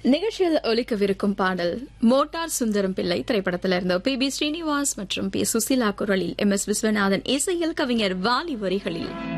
நிகழ்ச்சியில் ஒலிக்கவிருக்கும் பாடல் மோட்டார் சுந்தரம் பிள்ளை திரைப்படத்திலிருந்து பி.பி. ஸ்ரீனிவாஸ் மற்றும் பி. சுசீலா குரலில் எம்.எஸ். விஸ்வநாதன் இசையில் கவிஞர் வாலி வரிகளில்